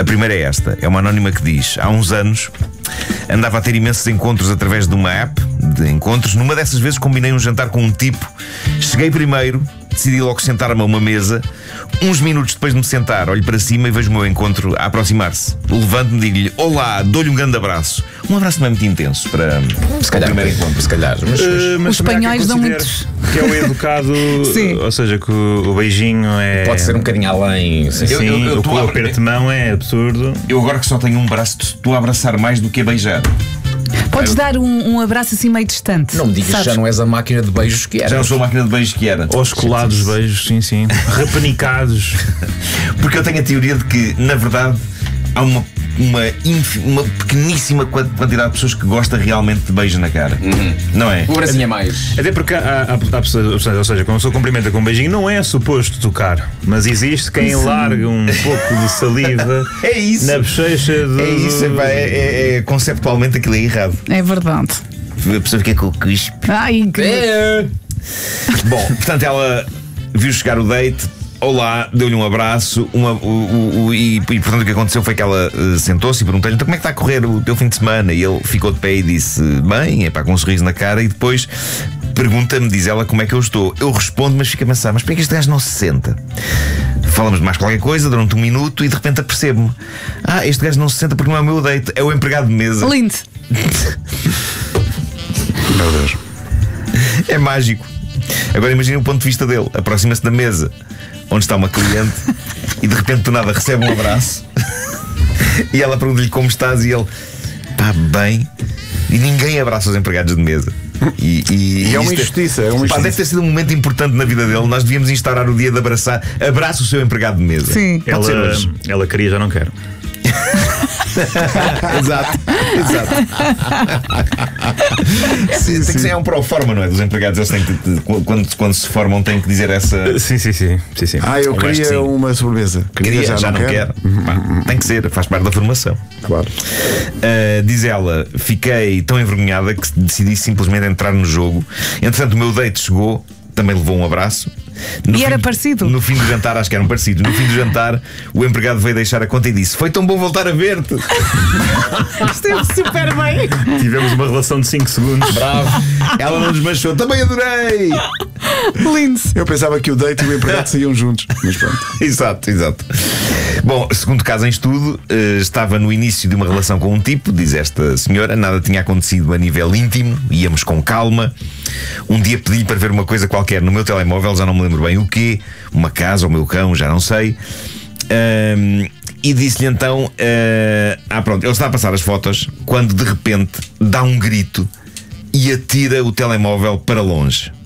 primeira é esta. É uma anónima que diz: há uns anos andava a ter imensos encontros através de uma app de encontros. Numa dessas vezes combinei um jantar com um tipo. Cheguei primeiro, decidi logo sentar-me a uma mesa. Uns minutos depois de me sentar, olho para cima e vejo o meu encontro a aproximar-se. Levanto-me e digo-lhe: olá, dou-lhe um grande abraço. Um abraço não é muito intenso para se calhar, o primeiro encontro. Se calhar, mas os espanhóis dão muitos. Que é o educado. Sim. Ou seja, que o beijinho é. Pode ser um bocadinho além. Sim, o aperto de mão é absurdo. Eu agora que só tenho um braço, estou a abraçar mais do que a beijar. Podes dar um abraço assim meio distante. Não me digas que já não és a máquina de beijos que era. Já não sou a máquina de beijos que era. Aos colados beijos, sim. Rapanicados. Porque eu tenho a teoria de que, na verdade, há uma pequeníssima quantidade de pessoas que gosta realmente de beijo na cara. Não é? O bracinho é mais. Até porque há pessoas, ou seja, quando a pessoa cumprimenta com um beijinho, não é suposto tocar. Mas existe quem larga um pouco de saliva É isso. na bochecha do. É isso, conceptualmente aquilo é errado. É verdade. A pessoa fica com o cuspe. Ai, que... Bom, portanto, ela viu chegar o date. Olá, deu-lhe um abraço e portanto o que aconteceu foi que ela sentou-se e perguntou-lhe: então como é que está a correr o teu fim de semana? E ele ficou de pé e disse: bem, com um sorriso na cara. E depois pergunta-me, diz ela, como é que eu estou. Eu respondo, mas fico a pensar: mas porquê é que este gajo não se senta? Falamos de mais qualquer coisa durante um minuto e de repente apercebo-me: este gajo não se senta porque não é o meu date, é o empregado de mesa. Lindo. Meu Deus. É mágico. Agora imagina o ponto de vista dele. Aproxima-se da mesa onde está uma cliente e de repente do nada recebe um abraço e ela pergunta-lhe como estás e ele: bem. E ninguém abraça os empregados de mesa. E é uma injustiça, deve ter sido um momento importante na vida dele. Nós devíamos instaurar o dia de abraçar. Abraça o seu empregado de mesa. Sim. Ela queria, já não quero. Exato. Tem que ser um proforma, não é? Dos empregados, eles têm que, quando se formam, têm que dizer essa. Sim. Eu queria uma sobremesa. Queria, já não quero. Tem que ser, faz parte da formação. Claro. Diz ela: fiquei tão envergonhada que decidi simplesmente entrar no jogo. Entretanto, o meu date chegou, também levou um abraço. Era parecido? No fim do jantar, acho que eram parecidos. No fim do jantar, o empregado veio deixar a conta e disse: foi tão bom voltar a ver-te. Esteve super bem. Tivemos uma relação de 5 segundos. Bravo. Ela não desmanchou. Também adorei. Lindo. Eu pensava que o date e o empregado saíam juntos. Mas pronto. Exato. Bom, segundo caso em estudo, estava no início de uma relação com um tipo, diz esta senhora. Nada tinha acontecido a nível íntimo. Íamos com calma. Um dia pedi-lhe para ver uma coisa qualquer no meu telemóvel, já não me lembro bem o quê. Uma casa, o meu cão, já não sei. E disse-lhe então: pronto, ele está a passar as fotos quando de repente dá um grito e atira o telemóvel para longe.